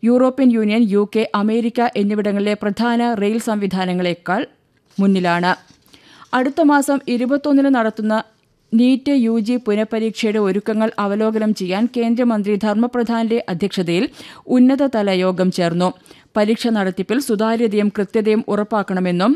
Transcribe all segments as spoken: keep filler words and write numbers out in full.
European union, U K, America എന്നിവിടങ്ങളിലെ പ്രധാന rail സംവിധാനങ്ങളെക്കാൾ മുന്നിലാണ്. അടുത്ത മാസം ഇരുപത്തൊന്നിന് നടത്തുന്ന നീറ്റ് യു ജി പുനഃപരീക്ഷയുടെ ഒരുക്കങ്ങൾ അവലോകനം ചെയ്യാൻ കേന്ദ്രമന്ത്രി ധർമ്മപ്രധാന്റെ അധ്യക്ഷതയിൽ ഉന്നതതല യോഗം ചേർന്നു. പരീക്ഷ നടത്തിപ്പിൽ സുതാര്യതയും കൃത്യതയും ഉറപ്പാക്കണമെന്നും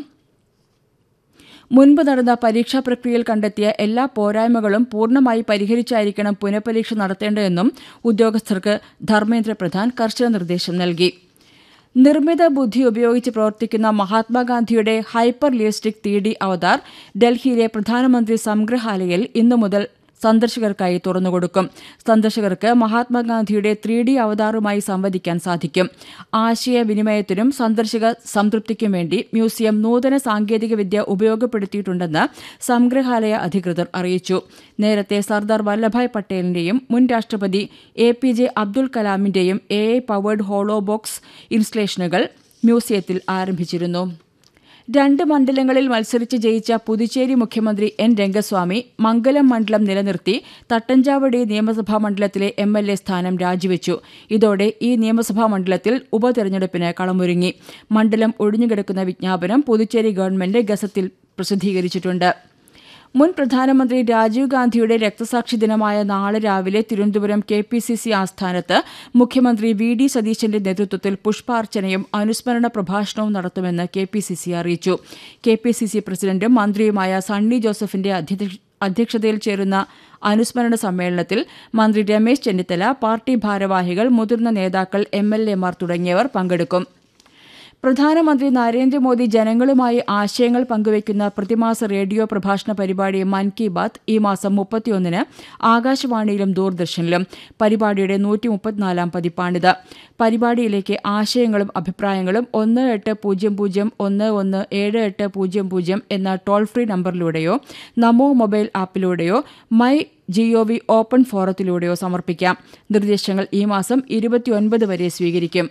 മുൻപ് നടന്ന പരീക്ഷാ പ്രക്രിയയിൽ കണ്ടെത്തിയ എല്ലാ പോരായ്മകളും പൂർണ്ണമായി പരിഹരിച്ചായിരിക്കണം പുനഃപരീക്ഷ നടത്തേണ്ടതെന്നും ഉദ്യോഗസ്ഥർക്ക് ധർമ്മേന്ദ്ര പ്രധാൻ കർശന നിർദ്ദേശം നൽകി. നിർമ്മിത ബുദ്ധി ഉപയോഗിച്ച് പ്രവർത്തിക്കുന്ന മഹാത്മാഗാന്ധിയുടെ ഹൈപ്പർ റിയലിസ്റ്റിക് ത്രീ ഡി അവതാർ ഡൽഹിയിലെ പ്രധാനമന്ത്രി സംഗ്രഹാലയയിൽ ഇന്നു മുതൽ സന്ദർശകർക്കായി തുറന്നുകൊടുക്കും. സന്ദർശകർക്ക് മഹാത്മാഗാന്ധിയുടെ ത്രീ ഡി അവതാറുമായി സംവദിക്കാൻ സാധിക്കും. ആശയവിനിമയത്തിനും സന്ദർശക സംതൃപ്തിക്കും വേണ്ടി മ്യൂസിയം നൂതന സാങ്കേതികവിദ്യ ഉപയോഗപ്പെടുത്തിയിട്ടുണ്ടെന്ന് സംഗ്രഹാലയ അധികൃതർ അറിയിച്ചു. നേരത്തെ സർദാർ വല്ലഭായ് പട്ടേലിന്റെയും മുൻ രാഷ്ട്രപതി A P J Abdul കലാമിന്റെയും A I powered hollow box ഇൻസ്റ്റലേഷനുകൾ മ്യൂസിയത്തിൽ ആരംഭിച്ചിരുന്നു. രണ്ട് മണ്ഡലങ്ങളിൽ മത്സരിച്ച് ജയിച്ച പുതുച്ചേരി മുഖ്യമന്ത്രി എൻ രംഗസ്വാമി മംഗലം മണ്ഡലം നിലനിർത്തി തട്ടഞ്ചാവടി നിയമസഭാ മണ്ഡലത്തിലെ എം എൽ എ സ്ഥാനം രാജിവെച്ചു. ഇതോടെ ഈ നിയമസഭാ മണ്ഡലത്തിൽ ഉപതെരഞ്ഞെടുപ്പിന് കളമൊരുങ്ങി. മണ്ഡലം ഒഴിഞ്ഞുകിടക്കുന്ന വിജ്ഞാപനം പുതുച്ചേരി ഗവൺമെന്റ് ഗസറ്റിൽ പ്രസിദ്ധീകരിച്ചിട്ടുണ്ട്. മുൻ പ്രധാനമന്ത്രി രാജീവ് ഗാന്ധിയുടെ രക്തസാക്ഷി ദിനമായ നാളെ രാവിലെ Thiruvananthapuram K P C C ആസ്ഥാനത്ത് മുഖ്യമന്ത്രി വി ഡി സതീശന്റെ നേതൃത്വത്തിൽ പുഷ്പാർച്ചനയും അനുസ്മരണ പ്രഭാഷണവും നടത്തുമെന്ന് കെ പി സി സി അറിയിച്ചു. കെ പി സി സി പ്രസിഡന്റും മന്ത്രിയുമായ സണ്ണി ജോസഫിന്റെ അധ്യക്ഷതയിൽ ചേരുന്ന അനുസ്മരണ സമ്മേളനത്തിൽ മന്ത്രി രമേശ് ചെന്നിത്തല, പാർട്ടി ഭാരവാഹികൾ, മുതിർന്ന നേതാക്കൾ, എം എൽ എമാർ തുടങ്ങിയവർ പങ്കെടുക്കും. പ്രധാനമന്ത്രി നരേന്ദ്രമോദി ജനങ്ങളുമായി ആശയങ്ങൾ പങ്കുവയ്ക്കുന്ന പ്രതിമാസ റേഡിയോ പ്രഭാഷണ പരിപാടി മൻ കി ബാത്ത് ഈ മാസം മുപ്പത്തിയൊന്നിന് ആകാശവാണിയിലും ദൂരദർശനിലും. പരിപാടിയുടെ നൂറ്റി മുപ്പത്തിനാലാം പതിപ്പാണിത്. പരിപാടിയിലേക്ക് ആശയങ്ങളും അഭിപ്രായങ്ങളും ഒന്ന് എട്ട് പൂജ്യം പൂജ്യം ഒന്ന് ഒന്ന് ഏഴ് എട്ട് പൂജ്യം പൂജ്യം എന്ന toll free നമ്പറിലൂടെയോ Namo mobile ആപ്പിലൂടെയോ my G O V open ഫോറത്തിലൂടെയോ സമർപ്പിക്കാം. നിർദ്ദേശങ്ങൾ ഈ മാസം ഇരുപത്തിയൊൻപത് വരെ സ്വീകരിക്കും.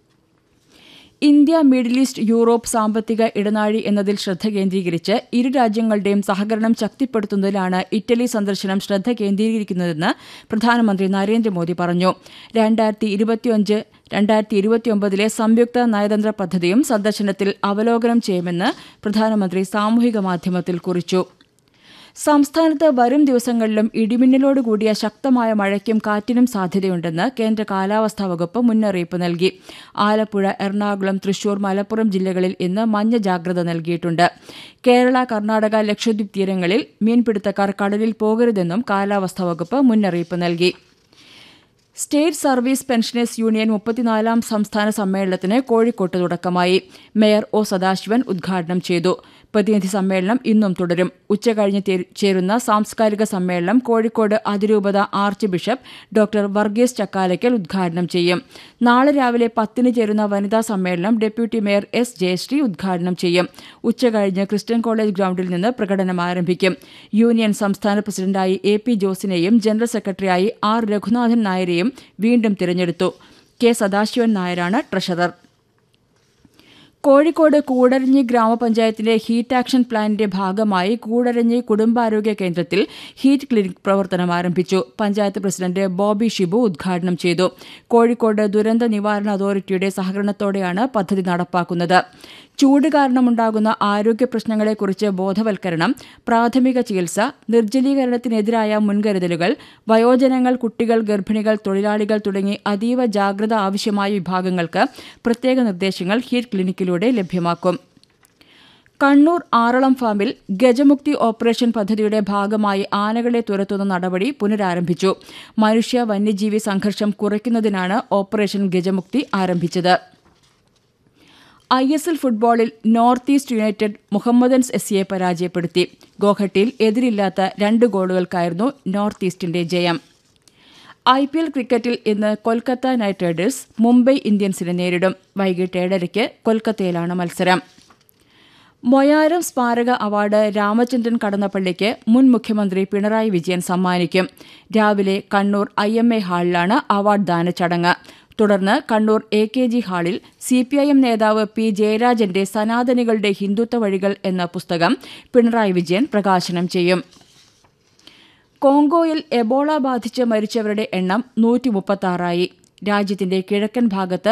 ഇന്ത്യ മിഡിൽ ഈസ്റ്റ് യൂറോപ്പ് സാമ്പത്തിക ഇടനാഴി എന്നതിൽ ശ്രദ്ധ കേന്ദ്രീകരിച്ച് ഇരു രാജ്യങ്ങളുടെയും സഹകരണം ശക്തിപ്പെടുത്തുന്നതിലാണ് ഇറ്റലി സന്ദർശനം ശ്രദ്ധ കേന്ദ്രീകരിക്കുന്നതെന്ന് പ്രധാനമന്ത്രി നരേന്ദ്രമോദി പറഞ്ഞു. രണ്ടായിരത്തി ഇരുപത്തിയഞ്ച് രണ്ടായിരത്തി ഇരുപത്തിയൊമ്പതിലെ സംയുക്ത നയതന്ത്ര പദ്ധതിയും സന്ദർശനത്തിൽ അവലോകനം ചെയ്യുമെന്ന് പ്രധാനമന്ത്രി സാമൂഹിക മാധ്യമത്തിൽ കുറിച്ചു. സംസ്ഥാനത്ത് വരും ദിവസങ്ങളിലും ഇടിമിന്നലോടുകൂടിയ ശക്തമായ മഴയ്ക്കും കാറ്റിനും സാധ്യതയുണ്ടെന്ന് കേന്ദ്ര കാലാവസ്ഥാ വകുപ്പ് മുന്നറിയിപ്പ് നൽകി. ആലപ്പുഴ, എറണാകുളം, തൃശൂർ, മലപ്പുറം ജില്ലകളിൽ ഇന്ന് മഞ്ഞ ജാഗ്രത നൽകിയിട്ടുണ്ട്. കേരള, കർണാടക, ലക്ഷദ്വീപ് തീരങ്ങളിൽ മീൻപിടുത്തക്കാർ കടലിൽ പോകരുതെന്നും കാലാവസ്ഥാ വകുപ്പ് മുന്നറിയിപ്പ് നൽകി. സ്റ്റേറ്റ് സർവീസ് പെൻഷനേഴ്സ് യൂണിയൻ മുപ്പത്തിനാലാം സംസ്ഥാന സമ്മേളനത്തിന് കോഴിക്കോട്ട് തുടക്കമായി. മേയർ ഒ സദാശിവൻ ഉദ്ഘാടനം ചെയ്തു. പ്രതിനിധി സമ്മേളനം ഇന്നും തുടരും. ഉച്ചകഴിഞ്ഞ് ചേരുന്ന സാംസ്കാരിക സമ്മേളനം കോഴിക്കോട് അതിരൂപത arch bishop doctor Varghese Chakkalakkal ഉദ്ഘാടനം ചെയ്യും. നാളെ രാവിലെ പത്തിന് ചേരുന്ന വനിതാ സമ്മേളനം ഡെപ്യൂട്ടി മേയർ എസ് ജയശ്രീ ഉദ്ഘാടനം ചെയ്യും. ഉച്ചകഴിഞ്ഞ് ക്രിസ്ത്യൻ കോളേജ് ഗ്രൌണ്ടിൽ നിന്ന് പ്രകടനം ആരംഭിക്കും. യൂണിയൻ സംസ്ഥാന പ്രസിഡന്റായി എ പി ജോസിനെയും ജനറൽ സെക്രട്ടറിയായി ആർ രഘുനാഥൻ നായരെയും വീണ്ടും തിരഞ്ഞെടുത്തു. കെ സദാശിവൻ നായരാണ് ട്രഷറർ. കോഴിക്കോട് കൂടരഞ്ഞി ഗ്രാമപഞ്ചായത്തിലെ ഹീറ്റ് ആക്ഷൻ പ്ലാനിന്റെ ഭാഗമായി കൂടരഞ്ഞി കുടുംബാരോഗ്യ കേന്ദ്രത്തിൽ ഹീറ്റ് ക്ലിനിക് പ്രവർത്തനം ആരംഭിച്ചു. പഞ്ചായത്ത് പ്രസിഡന്റ് ബോബി ഷിബു ഉദ്ഘാടനം ചെയ്തു. കോഴിക്കോട് ദുരന്ത നിവാരണ അതോറിറ്റിയുടെ സഹകരണത്തോടെയാണ് പദ്ധതി നടപ്പാക്കുന്നത്. ചൂട് കാരണമുണ്ടാകുന്ന ആരോഗ്യ പ്രശ്നങ്ങളെക്കുറിച്ച് ബോധവൽക്കരണം, പ്രാഥമിക ചികിത്സ, നിർജ്ജലീകരണത്തിനെതിരായ മുൻകരുതലുകൾ, വയോജനങ്ങൾ, കുട്ടികൾ, ഗർഭിണികൾ, തൊഴിലാളികൾ തുടങ്ങി അതീവ ജാഗ്രത ആവശ്യമായ വിഭാഗങ്ങൾക്ക് പ്രത്യേക നിർദ്ദേശങ്ങൾ ഹീറ്റ് ക്ലിനിക്കിലൂടെ ലഭ്യമാക്കും. കണ്ണൂർ ആറളം ഫാമിൽ ഗജമുക്തി ഓപ്പറേഷൻ പദ്ധതിയുടെ ഭാഗമായി ആനകളെ തുരത്തുന്ന നടപടി പുനരാരംഭിച്ചു. മനുഷ്യ വന്യജീവി സംഘർഷം കുറയ്ക്കുന്നതിനാണ് ഓപ്പറേഷൻ ഗജമുക്തി ആരംഭിച്ചത്. ഐ എസ് എൽ ഫുട്ബോളിൽ north east United Mohammedans S സിയെ പരാജയപ്പെടുത്തി. ഗോഹട്ടിയിൽ എതിരില്ലാത്ത രണ്ട് ഗോളുകൾക്കായിരുന്നു നോർത്ത് ഈസ്റ്റിന്റെ ജയം. ഐ പി എൽ ക്രിക്കറ്റിൽ ഇന്ന് കൊൽക്കത്ത നൈറ്റ് റൈഡേഴ്സ് മുംബൈ ഇന്ത്യൻസിനെ നേരിടും. വൈകിട്ട് ഏഴരയ്ക്ക് കൊൽക്കത്തയിലാണ് മത്സരം. മൊയാരം സ്മാരക അവാർഡ് രാമചന്ദ്രൻ കടന്നപ്പള്ളിക്ക് മുൻ മുഖ്യമന്ത്രി പിണറായി വിജയൻ സമ്മാനിക്കും. രാവിലെ Kannur I M A ഹാളിലാണ് award ദാന ചടങ്ങ്. തുടർന്ന് കണ്ണൂർ എ കെ ജി ഹാളിൽ സി പി ഐ എം നേതാവ് പി ജയരാജന്റെ സനാതനികളുടെ ഹിന്ദുത്വ വഴികൾ എന്ന പുസ്തകം പിണറായി വിജയൻ പ്രകാശനം ചെയ്യും. കോങ്കോയിൽ എബോള ബാധിച്ച് മരിച്ചവരുടെ എണ്ണം നൂറ്റി മുപ്പത്തി ആറായി. രാജ്യത്തിന്റെ കിഴക്കൻ ഭാഗത്ത്